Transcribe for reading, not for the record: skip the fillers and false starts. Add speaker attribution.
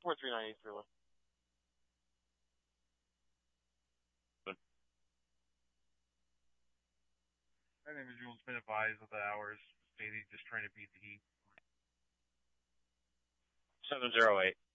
Speaker 1: 439-831.
Speaker 2: That individual's been advised of the hours, stating just trying to beat the heat.
Speaker 1: 708.